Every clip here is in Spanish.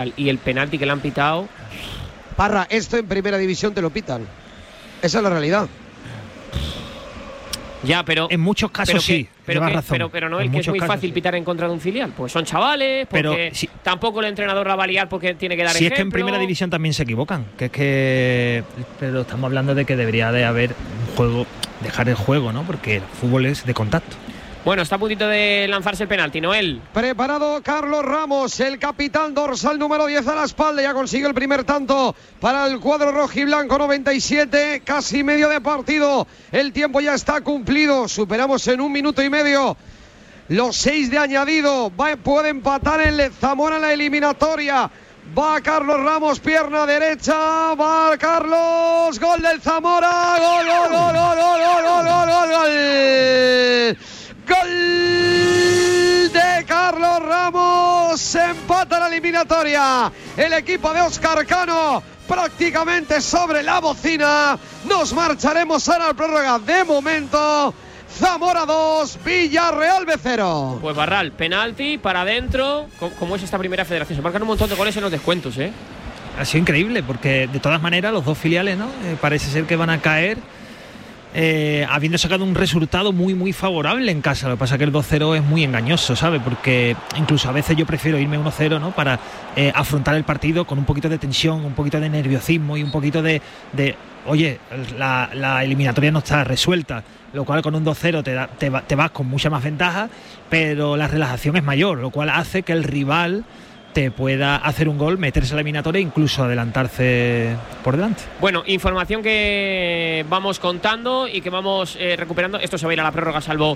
y el penalti que le han pitado. Parra, esto en primera división te lo pitan. Esa es la realidad. Ya, pero en muchos casos sí, llevas razón. Pero no, el que es muy fácil sí. Pitar en contra de un filial. Pues son chavales, porque pero, tampoco el entrenador la va a liar porque tiene que dar si ejemplo. Es que en primera división también se equivocan, pero estamos hablando de que debería de haber un juego, dejar el juego, ¿no? Porque el fútbol es de contacto. Bueno, está a puntito de lanzarse el penalti, Noel. Preparado Carlos Ramos, el capitán dorsal número 10 a la espalda. Ya consigue el primer tanto para el cuadro rojiblanco, 97, casi medio de partido. El tiempo ya está cumplido. Superamos en 1 minuto y medio los 6 de añadido. Puede empatar el Zamora en la eliminatoria. Va Carlos Ramos, pierna derecha. Va Carlos, gol del Zamora. Gol, gol, gol, gol, gol, gol, gol, gol, gol. Gol de Carlos Ramos, se empata la eliminatoria. El equipo de Óscar Cano prácticamente sobre la bocina. Nos marcharemos ahora al prórroga. De momento, Zamora 2, Villarreal 0. Pues Barral, penalti para adentro. ¿Cómo es esta primera federación? Se marcan un montón de goles en los descuentos, ¿eh? Ha sido increíble, porque de todas maneras los dos filiales, ¿no? Parece ser que van a caer. Habiendo sacado un resultado muy muy favorable en casa. Lo que pasa es que el 2-0 es muy engañoso, ¿sabes? Porque incluso a veces yo prefiero irme 1-0, ¿no? Para afrontar el partido con un poquito de tensión, un poquito de nerviosismo y un poquito de oye, la eliminatoria no está resuelta, lo cual con un 2-0 te vas con mucha más ventaja, pero la relajación es mayor, lo cual hace que el rival te pueda hacer un gol, meterse a la eliminatoria e incluso adelantarse por delante. Bueno, información que vamos contando y que vamos recuperando. Esto se va a ir a la prórroga, salvo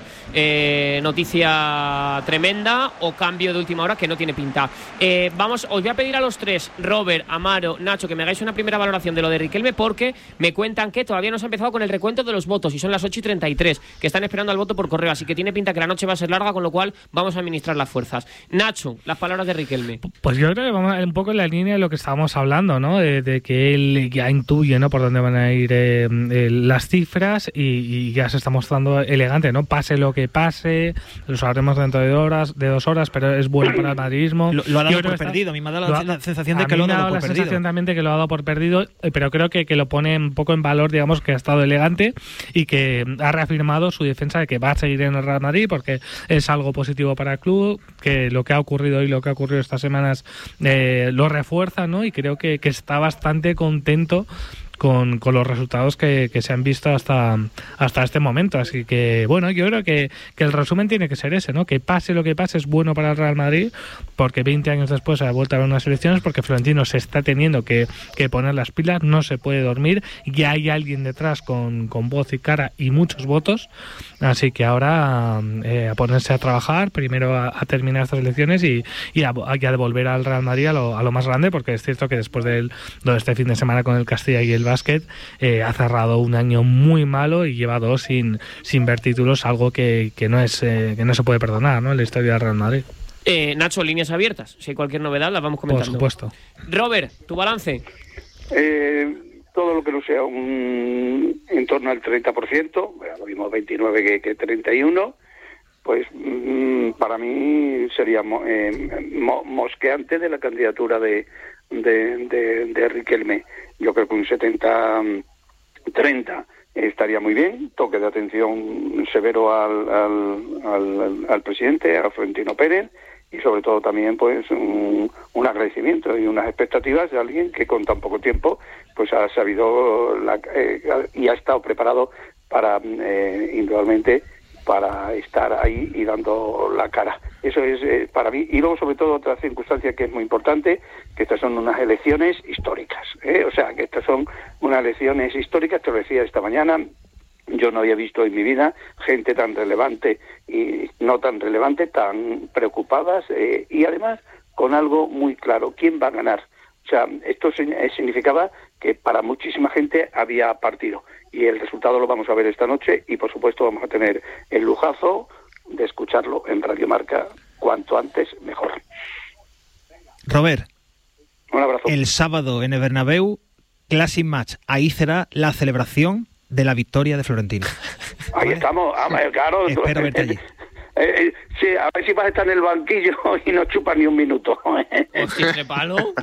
noticia tremenda o cambio de última hora que no tiene pinta. Os voy a pedir a los tres, Robert, Amaro, Nacho, que me hagáis una primera valoración de lo de Riquelme, porque me cuentan que todavía no se ha empezado con el recuento de los votos y son las 8:33, que están esperando al voto por correo, así que tiene pinta que la noche va a ser larga, con lo cual vamos a administrar las fuerzas. Nacho, las palabras de Riquelme. Pues yo creo que vamos un poco en la línea de lo que estábamos hablando, ¿no? De que él ya intuye, ¿no?, por dónde van a ir las cifras y ya se está mostrando elegante, ¿no? Pase lo que pase, lo sabremos dentro de 2 horas, pero es bueno para el madridismo. Lo ha dado por perdido. A mí me ha dado la sensación de que lo ha dado por perdido. A mí me ha dado la sensación también de que lo ha dado por perdido, pero creo que lo pone un poco en valor, digamos, que ha estado elegante y que ha reafirmado su defensa de que va a seguir en el Real Madrid porque es algo positivo para el club, que lo que ha ocurrido hoy, lo que ha ocurrido estas semanas lo refuerza, ¿no? Y creo que está bastante contento con los resultados que se han visto hasta este momento. Así que, bueno, yo creo que el resumen tiene que ser ese, ¿no? Que pase lo que pase es bueno para el Real Madrid, porque 20 años después ha vuelto a haber unas elecciones, porque Florentino se está teniendo que poner las pilas, no se puede dormir, ya hay alguien detrás con voz y cara y muchos votos, así que ahora a ponerse a trabajar, primero a terminar estas elecciones y a devolver al Real Madrid a lo más grande, porque es cierto que después de este fin de semana con el Castilla y el básquet ha cerrado un año muy malo y lleva 2 sin ver títulos, algo que no se puede perdonar, ¿no?, en la historia del Real Madrid. Nacho, líneas abiertas. Si hay cualquier novedad, las vamos comentando. Por supuesto. Robert, tu balance. Todo lo que no sea en torno al 30%, lo mismo 29 que 31, pues para mí sería mosqueante de la candidatura de Riquelme. Yo creo que un 70-30 estaría muy bien, toque de atención severo al presidente, a Florentino Pérez, y sobre todo también pues un agradecimiento y unas expectativas de alguien que con tan poco tiempo pues ha sabido y ha estado preparado para indudablemente para estar ahí y dando la cara. Eso es para mí. Y luego, sobre todo, otra circunstancia que es muy importante, que estas son unas elecciones históricas. O sea, que estas son unas elecciones históricas, te lo decía esta mañana. Yo no había visto en mi vida gente tan relevante y no tan relevante, tan preocupadas y además con algo muy claro. ¿Quién va a ganar? O sea, esto significaba que para muchísima gente había partido. Y el resultado lo vamos a ver esta noche y, por supuesto, vamos a tener el lujazo de escucharlo en Radio Marca cuanto antes mejor. Robert, un abrazo. El sábado en el Bernabéu, Classic Match. Ahí será la celebración de la victoria de Florentino. Ahí estamos, claro. Espero verte allí. sí, a ver si vas a estar en el banquillo y no chupas ni un minuto. Hostia, ese palo.